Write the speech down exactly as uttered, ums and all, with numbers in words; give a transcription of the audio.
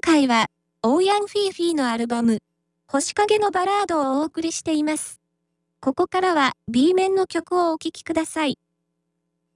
回は、オーヤンフィーフィーのアルバム、星影のバラードをお送りしています。ここからは B 面の曲をお聴きください。